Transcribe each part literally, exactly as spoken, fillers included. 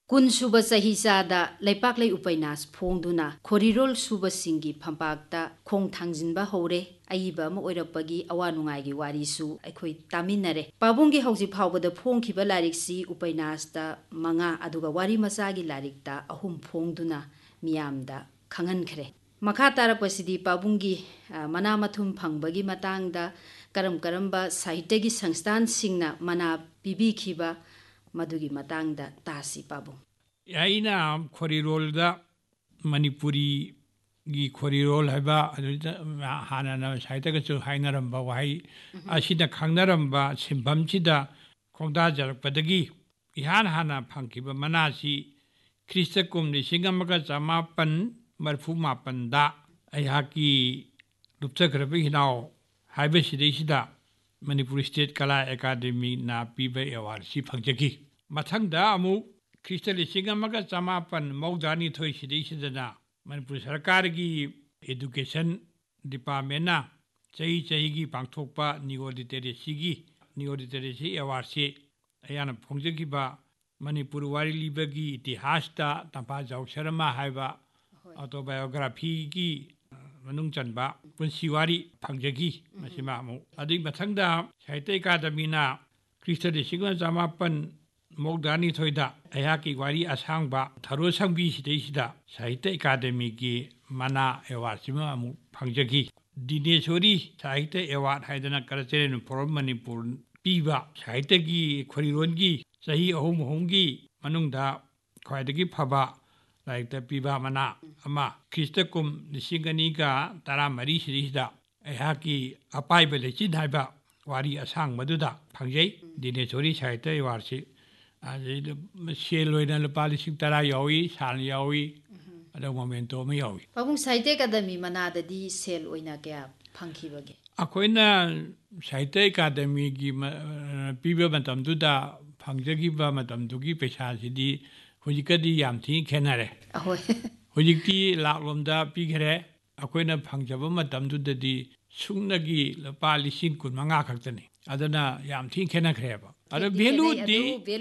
ꯀꯨꯟ ꯁꯨꯕ ꯆꯍꯤꯆꯥꯗ ꯂꯩꯄꯥꯛꯂꯩ ꯎꯄꯩꯅꯥꯁ ꯐꯣꯡꯗꯨꯅ ꯈꯣꯔꯤꯔꯣꯜ ꯁꯨꯕꯁꯤꯡꯒꯤ ꯐꯝꯄꯥꯛꯇ ꯈꯣꯡ ꯊꯥꯡꯖꯤꯟꯕ ꯍꯧꯔꯦ꯫ ꯑꯏꯕ ꯑꯃ ꯑꯣꯏꯔꯛꯄꯒꯤ ꯑꯋꯥ ꯅꯨꯡꯉꯥꯏꯒꯤ ꯋꯥꯔꯤꯁꯨ ꯑꯩꯈꯣꯏ ꯇꯥꯃꯤꯟꯅꯔꯦ꯫ ꯄꯥꯕꯨꯡꯒꯤ ꯍꯧꯖꯤꯛ ꯐꯥꯎꯕꯗ ꯐꯣꯡꯈꯤꯕ ꯂꯥꯏꯔꯤꯛꯁꯤ ꯎꯄꯩꯅꯥꯁꯇ ꯃꯉꯥ ꯑꯗꯨꯒ ꯋꯥꯔꯤ ꯃꯆꯥꯒꯤ ꯂꯥꯏꯔꯤꯛꯇ ꯑꯍꯨꯝ ꯐꯣꯡꯗꯨꯅ ꯃꯤꯌꯥꯝꯗ ꯈꯪꯍꯟꯈ꯭ꯔꯦ꯫ ꯃꯈꯥ ꯇꯥꯔꯛꯄꯁꯤꯗꯤ ꯄꯥꯕꯨꯡꯒꯤ ꯃꯅꯥ ꯃꯊꯨꯝ ꯐꯪꯕꯒꯤ ꯃꯇꯥꯡꯗ ꯀꯔꯝ ꯀꯔꯝꯕ ꯁꯥꯍꯤꯇ꯭ꯌꯒꯤ ꯁꯪꯁꯊꯥꯟꯁꯤꯡꯅ ꯃꯅꯥ ꯄꯤꯕꯤꯈꯤꯕ ꯃꯗꯨꯒꯤ ꯃꯇꯥꯡꯗ ꯇꯥꯁꯤ ꯄꯥꯕꯨꯡ꯫ ꯑꯩꯅ ꯈꯣꯔꯤꯔꯣꯜꯗ ꯃꯅꯤꯄꯨꯔꯤꯒꯤ ꯈꯣꯔꯤꯔꯣꯜ ꯍꯥꯏꯕ ꯑꯗꯨꯗ ꯍꯥꯟꯅꯅ ꯁꯥꯍꯤꯇ꯭ꯌꯒꯁꯨ ꯍꯥꯏꯅꯔꯝꯕ ꯋꯥꯍꯩ ꯑꯁꯤꯗ ꯈꯪꯅꯔꯝꯕ ꯁꯤꯟꯐꯝꯁꯤꯗ ꯈꯣꯡꯗꯥꯖꯔꯛꯄꯗꯒꯤ ꯏꯍꯥꯟ ꯍꯥꯟꯅ ꯐꯪꯈꯤꯕ ꯃꯅꯥꯁꯤ ꯈ꯭ꯔꯤꯁꯇ ꯀꯨꯝ ꯂꯤꯁꯤꯡ ꯑꯃꯒ ꯆꯃꯥꯄꯟ ꯃꯔꯐꯨ ꯃꯥꯄꯟꯗ ꯑꯩꯍꯥꯛꯀꯤ ꯂꯨꯞꯆꯈ꯭ꯔꯕ ꯍꯤꯅꯥꯎ ꯍꯥꯏꯕꯁꯤꯗꯩꯁꯤꯗ ꯃꯅꯤꯄꯨꯔ ꯁ꯭ꯇꯦꯠ ꯀꯂꯥ ꯑꯦꯀꯥꯗꯃꯤꯅ ꯄꯤꯕ ꯑꯦꯋꯥꯔꯗꯁꯤ ꯐꯪꯖꯈꯤ꯫ ꯃꯊꯪꯗ ꯑꯃꯨꯛ ꯈ꯭ꯔꯤꯁꯇ ꯂꯤꯁꯤꯡ ꯑꯃꯒ ꯆꯃꯥꯄꯟ ꯃꯧꯗ꯭ꯔꯥꯅꯤꯊꯣꯏ ꯁꯤꯗꯩꯁꯤꯗꯅ ꯃꯅꯤꯄꯨꯔ ꯁꯔꯀꯥꯔꯒꯤ ꯑꯦꯗꯨꯀꯦꯁꯟ ꯗꯤꯄꯥꯔꯠꯃꯦꯟꯅ ꯆꯍꯤ ꯆꯍꯤꯒꯤ ꯄꯥꯡꯊꯣꯛꯄ ꯅꯤꯌꯣ ꯂꯤꯇꯔꯦꯁꯤꯒꯤ ꯅꯤꯌꯣ ꯂꯤꯇꯔꯦꯁꯤ ꯑꯦꯋꯥꯔꯗꯁꯤ ꯑꯩꯍꯥꯛꯅ ꯐꯣꯡꯖꯈꯤꯕ ꯃꯅꯤꯄꯨꯔ ꯋꯥꯔꯤ ꯂꯤꯕꯒꯤ ꯏꯇꯤꯍꯥꯁꯇ ꯇꯝꯐꯥꯖꯥꯎ ꯁꯔꯃ ꯍꯥꯏꯕ ꯑꯣꯇꯣꯕꯥꯏꯑꯣꯒ꯭ꯔꯥꯐꯤꯒꯤ ꯃꯅꯨꯡ ꯆꯟꯕ ꯄꯨꯟꯁꯤ ꯋꯥꯔꯤ ꯐꯪꯖꯈꯤ꯫ ꯃꯁꯤꯃ ꯑꯃꯨꯛ ꯑꯗꯨꯒꯤ ꯃꯊꯪꯗ ꯁꯥꯍꯤꯇ꯭ꯌ ꯑꯦꯀꯥꯗꯃꯤꯅ ꯈ꯭ꯔꯤꯁꯇ ꯂꯤꯁꯤꯡ ꯑꯃꯒ ꯆꯃꯥꯄꯟ ꯃꯧꯗ꯭ꯔꯥꯅꯤꯊꯣꯏꯗ ꯑꯩꯍꯥꯛꯀꯤ ꯋꯥꯔꯤ ꯑꯁꯥꯡꯕ ꯊꯔꯣ ꯁꯪꯕꯤ ꯁꯤꯗꯩꯁꯤꯗ ꯁꯥꯍꯤꯇ꯭ꯌ ꯑꯦꯀꯥꯗꯃꯤꯒꯤ ꯃꯅꯥ ꯑꯦꯋꯥꯔꯗꯁꯤꯃ ꯑꯃꯨꯛ ꯐꯪꯖꯈꯤ꯫ ꯗꯤꯅꯦꯁꯣꯔꯤ ꯁꯥꯍꯤꯇ꯭ꯌ ꯑꯦꯋꯥꯔꯗ ꯍꯥꯏꯗꯅ ꯀꯜꯆꯔꯦꯜ ꯐꯣꯔꯝ ꯃꯅꯤꯄꯨꯔ ꯄꯤꯕ ꯁꯥꯍꯤꯇ꯭ꯌꯒꯤ ꯈꯣꯔꯤꯔꯣꯜꯒꯤ ꯆꯍꯤ ꯑꯍꯨꯝ ꯑꯍꯨꯝꯒꯤ ꯃꯅꯨꯡꯗ ꯈ꯭ꯋꯥꯏꯗꯒꯤ ꯐꯕ ꯂꯥꯏꯔꯤꯛꯇ ꯄꯤꯕ ꯃꯅꯥ ꯑꯃ ꯈ꯭ꯔꯤꯁꯇ ꯀꯨꯝ ꯂꯤꯁꯤꯡ ꯑꯅꯤꯒ ꯇꯔꯥꯃꯔꯤ ꯁꯤꯗꯩꯁꯤꯗ ꯑꯩꯍꯥꯛꯀꯤ ꯑꯄꯥꯏꯕ ꯂꯩꯆꯤꯟ ꯍꯥꯏꯕ ꯋꯥꯔꯤ ꯑꯁꯥꯡꯕꯗꯨꯗ ꯐꯪꯖꯩ ꯗꯤꯅꯦꯁꯣꯔꯤ ꯁꯥꯍꯤꯇ꯭ꯌ ꯑꯦꯋꯥꯔꯗꯁꯤ꯫ ꯑꯗꯩꯗ ꯁꯦꯜ ꯑꯣꯏꯅ ꯂꯨꯄꯥ ꯂꯤꯁꯤꯡ ꯇꯔꯥ ꯌꯥꯎꯏ, ꯁꯥꯜ ꯌꯥꯎꯏ, ꯑꯗꯨꯒ ꯃꯣꯃꯦꯟꯇꯣ ꯑꯃ ꯌꯥꯎꯏ꯫ ꯄꯥꯕꯨꯡ ꯁꯥꯍꯤꯇ꯭ꯌ ꯑꯦꯀꯥꯗꯃꯤ ꯃꯅꯥꯗꯗꯤ ꯁꯦꯜ ꯑꯣꯏꯅ ꯀꯌꯥ ꯐꯪꯈꯤꯕꯒꯦ? ꯑꯩꯈꯣꯏꯅ ꯁꯥꯍꯤꯇ꯭ꯌ ꯑꯦꯀꯥꯗꯃꯤꯒꯤ ꯄꯤꯕ ꯃꯇꯝꯗꯨꯗ ꯐꯪꯖꯈꯤꯕ ꯃꯇꯝꯗꯨꯒꯤ ꯄꯩꯁꯥꯁꯤꯗꯤ ꯍꯧꯖꯤꯛꯀꯗꯤ ꯌꯥꯝ ꯊꯤꯅ ꯈꯦꯠꯅꯔꯦ꯫ ꯍꯧꯖꯤꯛꯇꯤ ꯂꯥꯛꯂꯣꯝꯗ ꯄꯤꯈꯔꯦ꯫ ꯑꯩꯈꯣꯏꯅ ꯐꯪꯖꯕ ꯃꯇꯝꯗꯨꯗꯗꯤ ꯁꯨꯡꯅꯒꯤ ꯂꯨꯄꯥ ꯂꯤꯁꯤꯡ ꯀꯨꯟꯃꯉꯥ ꯈꯛꯇꯅꯤ꯫ ꯑꯗꯨꯅ ꯌꯥꯝ ꯊꯤꯅ ꯈꯦꯠꯅꯈ꯭ꯔꯦꯕ꯫ ꯑꯗꯣ ꯚꯦꯂꯨꯗꯤ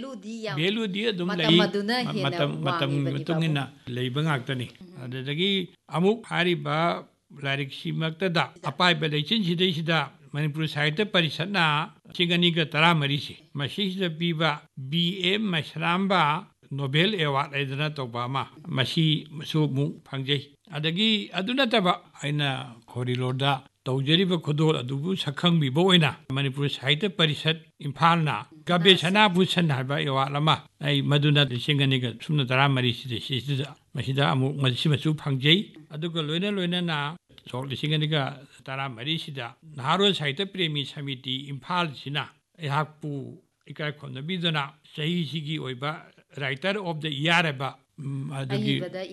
ꯚꯦꯂꯨꯗꯤ ꯑꯗꯨꯝ ꯂꯩ, ꯃꯇꯝ ꯃꯇꯝꯒꯤ ꯃꯇꯨꯡ ꯏꯟꯅ ꯂꯩꯕ ꯉꯥꯛꯇꯅꯤ꯫ ꯑꯗꯨꯗꯒꯤ ꯑꯃꯨꯛ ꯍꯥꯏꯔꯤꯕ ꯂꯥꯏꯔꯤꯛꯁꯤꯃꯛꯇꯗ ꯑꯄꯥꯏꯕ ꯂꯩꯆꯤꯟꯁꯤꯗꯩꯁꯤꯗ ꯃꯅꯤꯄꯨꯔ ꯁꯥꯍꯤꯇ꯭ꯌ ꯄꯔꯤꯁꯠꯅ ꯂꯤꯁꯤꯡ ꯑꯅꯤꯒ ꯇꯔꯥꯃꯔꯤꯁꯤ ꯃꯁꯤꯁꯤꯗ ꯄꯤꯕ ꯕꯤ ꯑꯦꯝ ꯃꯩꯁ꯭ꯔꯥꯝꯕ ꯅꯣꯕꯦꯜ ꯑꯦꯋꯥꯔꯗ ꯍꯥꯏꯗꯅ ꯇꯧꯕ ꯑꯃ ꯃꯁꯤꯁꯨ ꯑꯃꯨꯛ ꯐꯪꯖꯩ꯫ ꯑꯗꯒꯤ ꯑꯗꯨ ꯅꯠꯇꯕ ꯑꯩꯅ ꯈꯣꯔꯤꯂꯣꯜꯗ ꯇꯧꯖꯔꯤꯕ ꯈꯨꯗꯣꯜ ꯑꯗꯨꯕꯨ ꯁꯛꯈꯪꯕꯤꯕ ꯑꯣꯏꯅ ꯃꯅꯤꯄꯨꯔ ꯁꯥꯍꯤꯇ꯭ꯌ ꯄꯔꯤꯁꯠ ꯏꯝꯐꯥꯜꯅ ꯀꯥꯕ꯭ꯌ ꯁꯅꯥꯚꯨꯁꯟ ꯍꯥꯏꯕ ꯑꯦꯋꯥꯔꯗ ꯑꯃ ꯑꯩ ꯃꯗꯨꯅ ꯂꯤꯁꯤꯡ ꯑꯅꯤꯒ ꯁꯨꯞꯅ ꯇꯔꯥꯃꯔꯤꯁꯤꯗ ꯁꯤꯁꯤꯗ ꯃꯁꯤꯗ ꯑꯃꯨꯛ ꯃꯁꯤꯃꯁꯨ ꯐꯪꯖꯩ꯫ ꯑꯗꯨꯒ ꯂꯣꯏꯅ ꯂꯣꯏꯅꯅ ꯁꯣꯛ ꯂꯤꯁꯤꯡ ꯑꯅꯤꯒ ꯇꯔꯥꯃꯔꯤꯁꯤꯗ ꯅꯍꯥꯔꯣꯜ ꯁꯥꯍꯤꯇ꯭ꯌ ꯄ꯭ꯔꯦꯃꯤ ꯁꯃꯤꯇꯤ ꯏꯝꯐꯥꯜꯁꯤꯅ ꯑꯩꯍꯥꯛꯄꯨ ꯏꯀꯥꯏ ꯈꯨꯝꯅꯕꯤꯗꯨꯅ ꯆꯍꯤꯁꯤꯒꯤ ꯑꯣꯏꯕ ꯔꯥꯏꯇꯔ ꯑꯣꯐ ꯗ ꯏꯌꯥꯔ ꯍꯥꯏꯕ ꯑꯗꯨꯒꯤ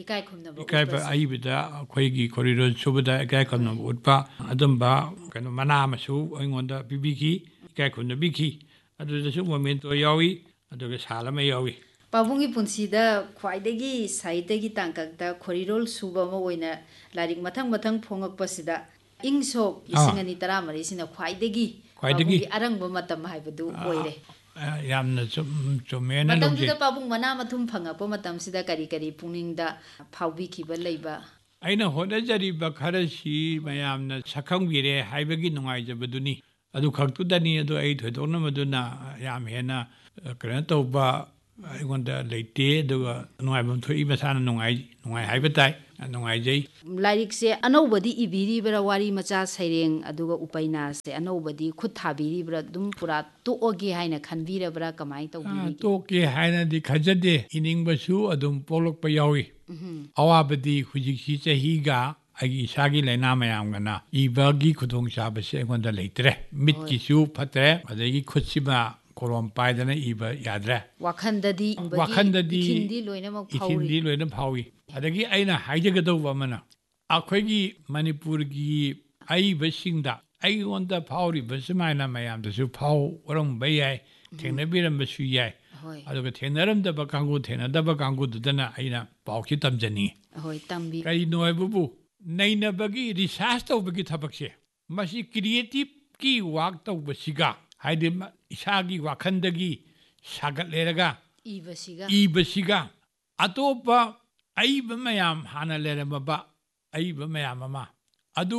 ꯏꯀꯥꯏꯕ ꯑꯏꯕꯗ ꯑꯩꯈꯣꯏꯒꯤ ꯈꯣꯔꯤꯂꯣꯜ ꯁꯨꯕꯗ ꯏꯀꯥꯏ ꯈꯨꯝꯅꯕ ꯎꯠꯄ ꯑꯗꯨꯝꯕ ꯀꯩꯅꯣ ꯃꯅꯥ ꯑꯃꯁꯨ ꯑꯩꯉꯣꯟꯗ ꯄꯤꯕꯤꯈꯤ, ꯏꯀꯥꯏ ꯈꯨꯝꯅꯕꯤꯈꯤ꯫ ꯑꯗꯨꯗꯁꯨ ꯃꯣꯃꯦꯟꯇꯣ ꯌꯥꯎꯏ, ꯑꯗꯨꯒ ꯁꯥꯜ ꯑꯃ ꯌꯥꯎꯏ꯫ ꯄꯥꯕꯨꯡꯒꯤ ꯄꯨꯟꯁꯤꯗ ꯈ꯭ꯋꯥꯏꯗꯒꯤ ꯁꯥꯍꯤꯇ꯭ꯌꯒꯤ ꯇꯥꯡꯀꯛꯇ ꯈꯣꯔꯤꯔꯣꯜ ꯁꯨꯕ ꯑꯃ ꯑꯣꯏꯅ ꯂꯥꯏꯔꯤꯛ ꯃꯊꯪ ꯃꯊꯪ ꯐꯣꯡꯉꯛꯄꯁꯤꯗ ꯏꯪ ꯁꯣꯛ ꯂꯤꯁꯤꯡ ꯑꯅꯤ ꯇꯔꯥꯃꯔꯤꯁꯤꯅ ꯈ꯭ꯋꯥꯏꯗꯒꯤ ꯄꯥꯕꯨꯡꯒꯤ ꯑꯔꯪꯕ ꯃꯇꯝ ꯍꯥꯏꯕꯗꯨ ꯑꯣꯏꯔꯦ꯫ ꯌꯥꯝꯅ ꯆꯨꯝꯃꯦꯅ ꯂꯧꯖꯩ꯫ ꯃꯇꯝꯗꯨꯗ ꯄꯥꯕꯨꯡ ꯃꯅꯥ ꯃꯊꯨꯝ ꯐꯪꯉꯛꯄ ꯃꯇꯝꯁꯤꯗ ꯀꯔꯤ ꯀꯔꯤ ꯄꯨꯛꯅꯤꯡꯗ ꯐꯥꯎꯕꯤꯈꯤꯕ ꯂꯩꯕ? ꯑꯩꯅ ꯍꯣꯠꯅꯖꯔꯤꯕ ꯈꯔꯁꯤ ꯃꯌꯥꯝꯅ ꯁꯛꯈꯪꯕꯤꯔꯦ ꯍꯥꯏꯕꯒꯤ ꯅꯨꯡꯉꯥꯏꯖꯕꯗꯨꯅꯤ, ꯑꯗꯨ ꯈꯛꯇꯨꯗꯅꯤ꯫ ꯑꯗꯨ ꯑꯩ ꯊꯣꯏꯗꯣꯛꯅ ꯃꯗꯨꯅ ꯌꯥꯝ ꯍꯦꯟꯅ ꯀꯩꯅꯣ ꯇꯧꯕ ꯑꯩꯉꯣꯟꯗ ꯂꯩꯇꯦ꯫ ꯑꯗꯨꯒ ꯅꯨꯡꯉꯥꯏꯐꯝ ꯊꯣꯛꯏ, ꯃꯁꯥꯅ ꯅꯨꯡꯉꯥꯏ ꯅꯨꯡꯉꯥꯏ ꯍꯥꯏꯕ ꯇꯥꯏ, ꯅꯨꯡꯉꯥꯏꯖꯩ꯫ ꯂꯥꯏꯔꯤꯛꯁꯦ ꯑꯅꯧꯕꯗꯤ ꯏꯕꯤꯔꯤꯕ꯭ꯔꯥ? ꯋꯥꯔꯤ ꯃꯆꯥ ꯁꯩꯔꯦꯡ ꯑꯗꯨꯒ ꯎꯄꯩꯅꯥꯁꯁꯦ ꯑꯅꯧꯕꯗꯤ ꯈꯨꯠ ꯊꯥꯕꯤꯔꯤꯕ꯭ꯔꯥ? ꯑꯗꯨꯝ ꯄꯨꯔꯥ ꯇꯣꯛꯑꯒꯦ ꯍꯥꯏꯅ ꯈꯟꯕꯤꯔꯕ꯭ꯔꯥ? ꯀꯃꯥꯏꯅ ꯇꯧꯕꯤꯔꯤꯒꯦ? ꯇꯣꯛꯀꯦ ꯍꯥꯏꯅꯗꯤ ꯈꯟꯖꯗꯦ, ꯏꯅꯤꯡꯕꯁꯨ ꯑꯗꯨꯝ ꯄꯣꯛꯂꯛꯄ ꯌꯥꯎꯏ꯫ ꯑꯋꯥꯕꯗꯤ ꯍꯧꯖꯤꯛꯁꯤ ꯆꯍꯤꯒ ꯑꯩꯒꯤ ꯏꯁꯥꯒꯤ ꯂꯥꯏꯅꯥ ꯃꯌꯥꯝꯒꯅ ꯏꯕꯒꯤ ꯈꯨꯗꯣꯡꯆꯥꯕꯁꯦ ꯑꯩꯉꯣꯟꯗ ꯂꯩꯇ꯭ꯔꯦ꯫ ꯃꯤꯠꯀꯤꯁꯨ ꯐꯠꯇ꯭ꯔꯦ, ꯑꯗꯒꯤ ꯈꯨꯠꯁꯤꯃ ꯀꯣꯂꯣꯝ ꯄꯥꯏꯗꯅ ꯏꯕ ꯌꯥꯗ꯭ꯔꯦ꯫ ꯋꯥꯈꯟꯗꯗꯤ ꯋꯥꯈꯟꯗꯗꯤ ꯏꯊꯤꯟꯗꯤ ꯂꯣꯏꯅꯃꯛ ꯐꯥꯎꯏ, ꯏꯊꯤꯟꯗꯤ ꯂꯣꯏꯅ ꯐꯥꯎꯏ꯫ ꯑꯗꯒꯤ ꯑꯩꯅ ꯍꯥꯏꯖꯒꯗꯧꯕ ꯑꯃꯅ ꯑꯩꯈꯣꯏꯒꯤ ꯃꯅꯤꯄꯨꯔꯒꯤ ꯑꯏꯕꯁꯤꯡꯗ ꯑꯩꯉꯣꯟꯗ ꯐꯥꯎꯔꯤꯕ ꯁꯨꯃꯥꯏꯅ ꯃꯌꯥꯝꯗꯁꯨ ꯐꯥꯎꯔꯝꯕ ꯌꯥꯏ, ꯊꯦꯡꯅꯕꯤꯔꯝꯕꯁꯨ ꯌꯥꯏ꯫ ꯑꯗꯨꯒ ꯊꯦꯡꯅꯔꯝꯗꯕ ꯀꯥꯡꯕꯨ, ꯊꯦꯡꯅꯗꯕ ꯀꯥꯡꯕꯨꯗꯨꯗꯅ ꯑꯩꯅ ꯄꯥꯎꯁꯤ ꯇꯝꯖꯅꯤꯡꯉꯤ꯫ ꯀꯔꯤꯅꯣ ꯍꯥꯏꯕꯕꯨ ꯅꯩꯅꯕꯒꯤ ꯔꯤꯁꯥꯔꯁ ꯇꯧꯕꯒꯤ ꯊꯕꯛꯁꯦ ꯃꯁꯤ ꯀ꯭ꯔꯤꯌꯦꯇꯤꯞꯀꯤ ꯋꯥꯛ ꯇꯧꯕꯁꯤꯒ ꯍꯥꯏꯗꯤ ꯏꯁꯥꯒꯤ ꯋꯥꯈꯟꯗꯒꯤ ꯁꯥꯒꯠꯂꯦꯔꯒ ꯏꯕꯁꯤꯒ ꯑꯇꯣꯞꯄ ꯑꯏꯕ ꯃꯌꯥꯝ ꯍꯥꯟꯅ ꯂꯩꯔꯝꯃꯕ ꯑꯏꯕ ꯃꯌꯥꯝ ꯑꯃ ꯑꯗꯨ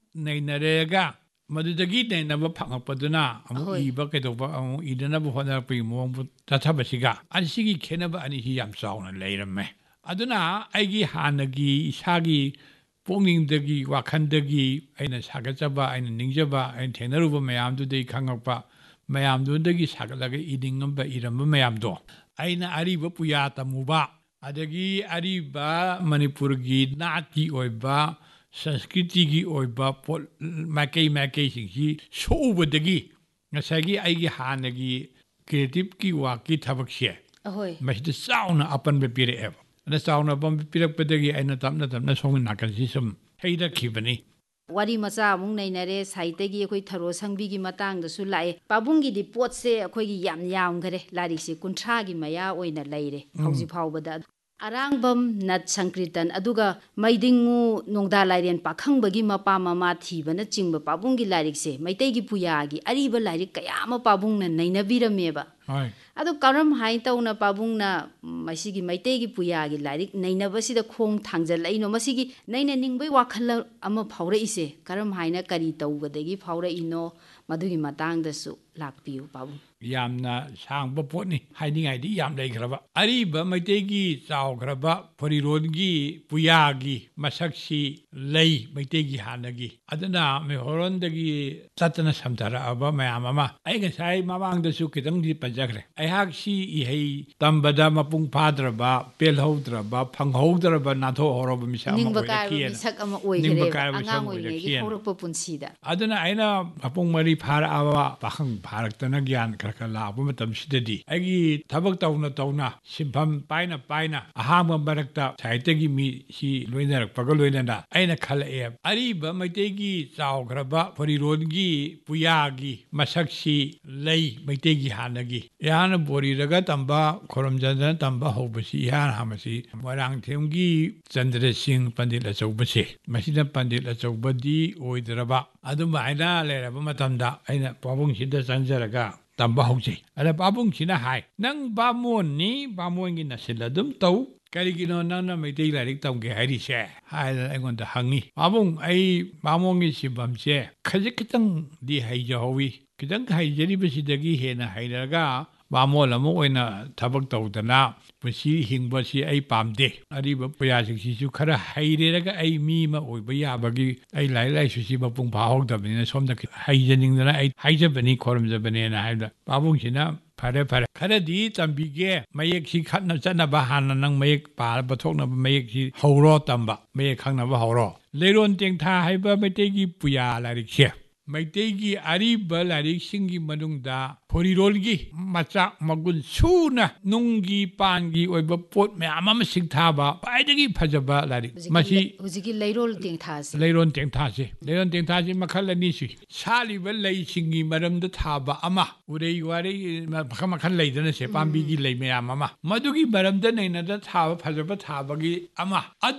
ꯅꯩꯅꯔꯦꯒ ꯃꯗꯨꯗꯒꯤ ꯅꯩꯅꯕ ꯐꯪꯉꯛꯄꯗꯨꯅ ꯑꯃꯨꯛ ꯏꯕ ꯀꯩꯗꯧꯕ ꯑꯃꯨꯛ ꯏꯗꯅꯕ ꯍꯣꯠꯅꯔꯛꯄꯒꯤ ꯃꯑꯣꯡꯕꯨ ꯆꯠꯊꯕꯁꯤꯒ ꯑꯁꯤꯒꯤ ꯈꯦꯠꯅꯕ ꯑꯅꯤꯁꯤ ꯌꯥꯝ ꯆꯥꯎꯅ ꯂꯩꯔꯝꯃꯦ ꯑꯗꯨꯅ ꯑꯩꯒꯤ ꯍꯥꯟꯅꯒꯤ ꯏꯁꯥꯒꯤ ꯄꯨꯛꯅꯤꯡꯗꯒꯤ ꯋꯥꯈꯜꯗꯒꯤ ꯑꯩꯅ ꯁꯥꯒꯠꯆꯕ ꯑꯩꯅ ꯅꯤꯡꯖꯕ ꯑꯩꯅ ꯊꯦꯡꯅꯔꯨꯕ ꯃꯌꯥꯝꯗꯨꯗꯒꯤ ꯈꯪꯉꯛꯄ ꯃꯌꯥꯝꯗꯨꯗꯒꯤ ꯁꯥꯒꯠꯂꯒ ꯏꯅꯤꯡꯉꯝꯕ ꯏꯔꯝꯕ ꯃꯌꯥꯝꯗꯣ ꯑꯩꯅ ꯑꯔꯤꯕ ꯄꯨꯌꯥ ꯇꯝꯃꯨꯕ ꯑꯗꯒꯤ ꯑꯔꯤꯕ ꯃꯅꯤꯄꯨꯔꯒꯤ ꯅꯥꯠꯀꯤ ꯑꯣꯏꯕ ꯁꯪꯁꯀ꯭ꯔꯤꯇꯤꯒꯤ ꯑꯣꯏꯕ ꯄꯣꯠ ꯃꯥꯏꯀꯩ ꯃꯥꯏꯀꯩꯁꯤꯡꯁꯤ ꯁꯣꯛꯎꯕꯗꯒꯤ ꯉꯁꯥꯏꯒꯤ ꯑꯩꯒꯤ ꯍꯥꯟꯅꯒꯤ ꯀ꯭रिꯌꯦꯇꯤꯞꯀꯤ ꯋꯥꯛꯀꯤ ꯊꯕꯛꯁꯦ ꯃꯁꯤꯗ ꯆꯥꯎꯅ ꯑꯄꯟꯕ ꯄꯤꯔꯛꯑꯦꯕ ꯑꯗ ꯆꯥꯎꯅ ꯑꯄꯟꯕ ꯄꯤꯔꯛꯄꯗꯒꯤ ꯑꯩꯅ ꯇꯞꯅ ꯇꯞꯅ ꯁꯣꯝꯒꯤ ꯅꯥꯀꯟꯁꯤ ꯁꯨꯝ ꯍꯩꯔꯛꯈꯤꯕꯅꯤ ꯋꯥꯔꯤ ꯃꯆꯥ ꯑꯃꯨꯛ ꯅꯩꯅꯔꯦ ꯁꯥꯍꯤꯇ꯭ꯌꯒꯤ ꯑꯩꯈꯣꯏ ꯊꯔꯣ ꯁꯪꯕꯤꯒꯤ ꯃꯇꯥꯡꯗꯁꯨ ꯂꯥꯛꯑꯦ ꯄꯥꯕꯨꯡꯒꯤꯗꯤ ꯄꯣꯠꯁꯦ ꯑꯩꯈꯣꯏꯒꯤ ꯌꯥꯝ ꯌꯥꯝꯈꯔꯦ ꯂꯥꯏꯔꯤꯛꯁꯦ ꯀꯨꯟꯊ꯭ꯔꯥꯒꯤ ꯃꯌꯥ ꯑꯣꯏꯅ ꯂꯩꯔꯦ ꯍꯧꯖꯤꯛ ꯐꯥꯎꯕꯗ ꯑꯔꯥꯡꯕꯝ ꯅꯠ ꯁꯪꯀ꯭ꯔꯤꯇꯟ ꯑꯗꯨꯒ ꯃꯩꯗꯤꯡꯉꯨ ꯅꯣꯡꯗꯥ ꯂꯥꯏꯔꯦꯟ ꯄꯥꯈꯪꯕꯒꯤ ꯃꯄꯥ ꯃꯃꯥ ꯊꯤꯕꯅꯆꯤꯡꯕ ꯄꯥꯕꯨꯡꯒꯤ ꯂꯥꯏꯔꯤꯛꯁꯦ ꯃꯩꯇꯩꯒꯤ ꯄꯨꯌꯥꯒꯤ ꯑꯔꯤꯕ ꯂꯥꯏꯔꯤꯛ ꯀꯌꯥ ꯑꯃ ꯄꯥꯕꯨꯡꯅ ꯅꯩꯅꯕꯤꯔꯝꯃꯦꯕ ꯑꯗꯣ ꯀꯔꯝ ꯍꯥꯏꯅ ꯇꯧꯅ ꯄꯥꯕꯨꯡꯅ ꯃꯁꯤꯒꯤ ꯃꯩꯇꯩꯒꯤ ꯄꯨꯌꯥꯒꯤ ꯂꯥꯏꯔꯤꯛ ꯅꯩꯅꯕꯁꯤꯗ ꯈꯣꯡ ꯊꯥꯡꯖꯜꯂꯛꯏꯅꯣ ꯃꯁꯤꯒꯤ ꯅꯩꯅꯅꯤꯡꯕꯩ ꯋꯥꯈꯜ ꯑꯃ ꯐꯥꯎꯔꯛꯏꯁꯦ ꯀꯔꯝ ꯍꯥꯏꯅ ꯀꯔꯤ ꯇꯧꯕꯗꯒꯤ ꯐꯥꯎꯔꯛꯏꯅꯣ ꯃꯗꯨꯒꯤ ꯃꯇꯥꯡꯗꯁꯨ ꯂꯥꯛꯄꯤꯌꯨ ꯄꯥꯕꯨꯡ ꯌꯥꯝꯅ ꯁꯥꯡꯕ ꯄꯣꯠꯅꯤ ꯍꯥꯏꯅꯤꯡꯉꯥꯏꯗꯤ ꯌꯥꯝ ꯂꯩꯈ꯭ꯔꯕ ꯑꯔꯤꯕ ꯃꯩꯇꯩꯒꯤ ꯆꯥꯎꯈ꯭ꯔꯕ ꯐꯨꯔꯤꯔꯣꯟꯒꯤ ꯄꯨꯌꯥꯒꯤ ꯃꯁꯛꯁꯤ ꯂꯩ ꯃꯩꯇꯩꯒꯤ ꯍꯥꯟꯅꯒꯤ ꯑꯗꯨꯅ ꯃꯩꯍꯧꯔꯣꯟꯗꯒꯤ ꯆꯠꯇꯅ ꯁꯝꯊꯔꯛꯑꯕ ꯃꯌꯥꯝ ꯑꯃ ꯑꯩ ꯉꯁꯥꯏ ꯃꯃꯥꯡꯗꯁꯨ ꯈꯤꯇꯪꯗꯤ ꯄꯟꯖꯈ꯭ꯔꯦ ꯑꯩꯍꯥꯛꯁꯤ ꯏꯍꯩ ꯇꯝꯕꯗ ꯃꯄꯨꯡ ꯐꯥꯗ꯭ꯔꯕ ꯄꯦꯜꯍꯧꯗ꯭ꯔꯕ ꯐꯪꯍꯧꯗ꯭ꯔꯕ ꯅꯥꯊꯣꯛꯍꯧꯔꯕ ꯃꯤꯁꯛ ꯑꯃ ꯑꯣꯏꯔꯛꯈꯤꯑꯅ ꯃꯤꯁꯛ ꯑꯃ ꯑꯣꯏꯈ꯭ꯔꯦꯕ ꯑꯉꯥꯡ ꯑꯣꯏꯔꯤꯉꯩꯒꯤ ꯍꯧꯔꯛꯄ ꯄꯨꯟꯁꯤꯗ ꯑꯗꯨꯅ ꯑꯩꯅ ꯃꯄꯨꯡ ꯃꯔꯤ ꯐꯥꯔꯛꯑꯕ ꯄꯥꯈꯪ ꯐꯥꯔꯛꯇꯅ ꯒ꯭ꯌꯥꯟ ꯈꯔ ꯈꯔ ꯂꯥꯛꯄ ꯃꯇꯝꯁꯤꯗꯗꯤ ꯑꯩꯒꯤ ꯊꯕꯛ ꯇꯧꯅ ꯇꯧꯅ ꯁꯤꯟꯐꯝ ꯄꯥꯏꯅ ꯄꯥꯏꯅ ꯑꯍꯥꯡꯕ ꯃꯔꯛꯇ ꯁꯥꯍꯤꯇ꯭ꯌꯒꯤ ꯃꯤꯁꯤ ꯂꯣꯏꯅꯔꯛꯄꯒ ꯂꯣꯏꯅꯅ ꯑꯩꯅ ꯈꯜꯂꯛꯑꯦ ꯑꯔꯤꯕ ꯃꯩꯇꯩꯒꯤ ꯆꯥꯎꯈ꯭ꯔꯕ ꯐꯨꯔꯤꯔꯣꯟꯒꯤ ꯄꯨꯌꯥꯒꯤ ꯃꯁꯛꯁꯤ ꯂꯩ ꯃꯩꯇꯩꯒꯤ ꯍꯥꯟꯅꯒꯤ ꯏꯍꯥꯟꯅ ꯕꯣꯔꯤꯔꯒ ꯇꯝꯕ ꯈꯣꯔꯝꯆꯟꯗ꯭ꯔꯅ ꯇꯝꯕ ꯍꯧꯕꯁꯤ ꯏꯍꯥꯟ ꯍꯥꯟꯕꯁꯤ ꯃꯣꯏꯔꯥꯡꯊꯦꯝꯒꯤ ꯆꯟꯗ꯭ꯔ ꯁꯤꯡ ꯄꯟꯗꯤꯠ ꯑꯆꯧꯕꯁꯦ ꯃꯁꯤꯅ ꯄꯟꯗꯤꯠ ꯑꯆꯧꯕꯗꯤ ꯑꯣꯏꯗ꯭ꯔꯕ ꯑꯗꯨꯃꯥꯏꯅ ꯂꯩꯔꯕ ꯃꯇꯝꯗ ꯑꯩꯅ ꯄꯥꯕꯨꯡꯁꯤꯗ ꯆꯪꯖꯔꯒ ꯇꯝꯕ ꯍꯧꯖꯩ ꯑꯗ ꯄꯥꯕꯨꯡꯁꯤꯅ ꯍꯥꯏ ꯅꯪ ꯕꯥꯃꯣꯟꯅꯤ ꯕꯥꯃꯣꯟꯒꯤ ꯅꯁꯤꯜ ꯑꯗꯨꯝ ꯇꯧ ꯀꯔꯤꯒꯤꯅꯣ ꯅꯪꯅ ꯃꯩꯇꯩ ꯂꯥꯏꯔꯤꯛ ꯇꯝꯒꯦ ꯍꯥꯏꯔꯤꯁꯦ ꯍꯥꯏꯗꯅ ꯑꯩꯉꯣꯟꯗ ꯍꯪꯉꯤ ꯄꯥꯕꯨꯡ ꯑꯩ ꯕꯥꯃꯣꯟꯒꯤ ꯁꯤꯟꯐꯝꯁꯦ ꯈꯖꯤꯛ ꯈꯤꯇꯪꯗꯤ ꯍꯩꯖꯍꯧꯋꯤ ꯈꯤꯇꯪ ꯍꯩꯖꯔꯤꯕꯁꯤꯗꯒꯤ ꯍꯦꯟꯅ ꯍꯩꯔꯒ ꯕꯥꯃꯣꯟ ꯑꯃ ꯑꯣꯏꯅ ꯊꯕꯛ ꯇꯧꯗꯅ ꯄꯨꯟꯁꯤ ꯍꯤꯡꯕꯁꯤ ꯑꯩ ꯄꯥꯝꯗꯦ ꯑꯔꯤꯕ ꯄꯨꯌꯥꯁꯤꯡꯁꯤꯁꯨ ꯈꯔ ꯍꯩꯔꯦꯔꯒ ꯑꯩ ꯃꯤ ꯑꯃ ꯑꯣꯏꯕ ꯌꯥꯕꯒꯤ ꯑꯩ ꯂꯥꯏꯔꯤꯛ ꯂꯥꯏꯁꯨꯁꯤ ꯃꯄꯨꯡ ꯐꯥꯍꯧꯗꯕꯅꯤꯅ ꯁꯣꯝꯗ ꯍꯩꯖꯅꯤꯡꯗꯅ ꯑꯩ ꯍꯥꯏꯖꯕꯅꯤ ꯈꯣꯔꯝꯖꯕꯅꯦꯅ ꯍꯥꯏꯕꯗ ꯄꯥꯕꯨꯡꯁꯤꯅ ꯐꯔꯦ ꯐꯔꯦ ꯈꯔꯗꯤ ꯇꯝꯕꯤꯒꯦ ꯃꯌꯦꯛꯁꯤ ꯈꯠꯅ ꯆꯠꯅꯕ ꯍꯥꯟꯅ ꯅꯪ ꯃꯌꯦꯛ ꯄꯥꯔꯕ ꯊꯣꯛꯅꯕ ꯃꯌꯦꯛꯁꯤ ꯍꯧꯔꯣ ꯇꯝꯕ ꯃꯌꯦꯛ ꯈꯪꯅꯕ ꯍꯧꯔꯣ ꯂꯩꯔꯣꯟ ꯇꯦꯡꯊꯥ ꯍꯥꯏꯕ ꯃꯩꯇꯩꯒꯤ ꯄꯨꯌꯥ ꯂꯥꯏꯔꯤꯛꯁꯦ ꯃꯩꯇꯩꯒꯤ ꯑꯔꯤꯕ ꯂꯥꯏꯔꯤꯛꯁꯤꯡꯒꯤ ꯃꯅꯨꯡꯗ ꯐꯨꯔꯤꯔꯣꯜꯒꯤ ꯃꯆꯥꯛ ꯃꯒꯨꯟ ꯁꯨꯅ ꯅꯨꯡꯒꯤ ꯄꯥꯟꯒꯤ ꯑꯣꯏꯕ ꯄꯣꯠ ꯃꯌꯥꯝ ꯑꯃ ꯁꯤꯡꯊꯥꯕ ꯈ꯭ꯋꯥꯏꯗꯒꯤ ꯐꯖꯕ ꯂꯥꯏꯔꯤꯛ ꯃꯁꯤ ꯍꯧꯖꯤꯛꯀꯤ ꯂꯩꯔꯣꯜ ꯇꯦꯡꯊꯥꯁꯤ ꯂꯩꯔꯣꯟ ꯇꯦꯡꯊꯥꯁꯤ ꯂꯩꯔꯣꯟ ꯇꯦꯡꯊꯥꯁꯤ ꯃꯈꯜ ꯑꯅꯤ ꯁꯨꯏ ꯁꯥꯠꯂꯤꯕ ꯂꯩꯁꯤꯡꯒꯤ ꯃꯔꯝꯗ ꯊꯥꯕ ꯑꯃ ꯎꯔꯩ ꯋꯥꯔꯩ ꯃꯈꯜ ꯃꯈꯜ ꯂꯩꯗꯅꯁꯦ ꯄꯥꯝꯕꯤꯒꯤ ꯂꯩ ꯃꯌꯥꯝ ꯑꯃ ꯃꯗꯨꯒꯤ ꯃꯔꯝꯗ ꯅꯩꯅꯗ ꯊꯥꯕ ꯐꯖꯕ ꯊꯥꯕꯒꯤ ꯑꯃ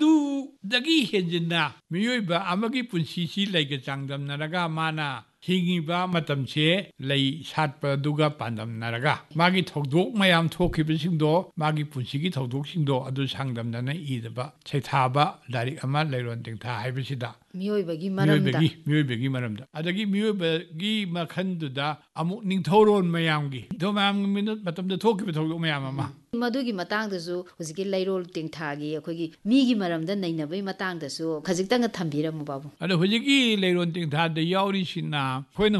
ꯑꯗꯨꯗꯒꯤ ꯍꯦꯟꯖꯤꯟꯅ ꯃꯤꯑꯣꯏꯕ ꯑꯃꯒꯤ ꯄꯨꯟꯁꯤꯁꯤ ꯂꯩꯒ ꯆꯥꯡꯗꯝꯅꯔꯒ ꯃꯥꯅ ꯍꯤꯡꯉꯤꯕ ꯃꯇꯝꯁꯦ ꯂꯩ ꯁꯥꯠꯄꯗꯨꯒ ꯄꯥꯟꯗꯝꯅꯔꯒ ꯃꯥꯒꯤ ꯊꯧꯗꯣꯛ ꯃꯌꯥꯝ ꯊꯣꯛꯈꯤꯕꯁꯤꯡꯗꯣ ꯃꯥꯒꯤ ꯄꯨꯟꯁꯤꯒꯤ ꯊꯧꯗꯣꯛꯁꯤꯡꯗꯣ ꯑꯗꯨ ꯁꯥꯡꯗꯝꯅꯅ ꯏꯗꯕ ꯁꯩꯊꯥꯕ ꯂꯥꯏꯔꯤꯛ ꯑꯃ ꯂꯩꯔꯣꯟ ꯇꯦꯡꯊꯥ ꯍꯥꯏꯕꯁꯤꯗ ꯃꯤꯑꯣꯏꯕꯒꯤ ꯃꯔꯝꯗ ꯃꯤꯑꯣꯏꯕꯒꯤ ꯃꯔꯝꯗ ꯑꯗꯒꯤ ꯃꯤꯑꯣꯏꯕꯒꯤ ꯃꯈꯜꯗꯨꯗ ꯑꯃꯨꯛ ꯅꯤꯡꯊꯧꯔꯣꯟ ꯃꯌꯥꯝꯒꯤ ꯅꯤꯡꯊꯧ ꯃꯌꯥꯝꯒꯤ ꯃꯇꯝꯗ ꯊꯣꯛꯈꯤꯕ ꯊꯧꯗꯣꯛ ꯃꯌꯥꯝ ꯑꯃ ꯃꯗꯨꯒꯤ ꯃꯇꯥꯡꯗꯁꯨ ꯍꯧꯖꯤꯛꯀꯤ ꯂꯩꯔꯣꯜ ꯇꯦꯡꯊꯥꯒꯤ ꯑꯩꯈꯣꯏꯒꯤ ꯃꯤꯒꯤ ꯃꯔꯝꯗ ꯅꯩꯅꯕꯒꯤ ꯃꯇꯥꯡꯗꯁꯨ ꯈꯖꯤꯛꯇꯪꯒ ꯊꯝꯕꯤꯔꯝꯃꯨ ꯕꯥꯕꯨ ꯑꯗꯣ ꯍꯧꯖꯤꯛꯀꯤ ꯂꯩꯔꯣꯟ ꯇꯦꯡꯊꯥꯗ ꯌꯥꯎꯔꯤꯁꯤꯅ ꯑꯩꯈꯣꯏꯅ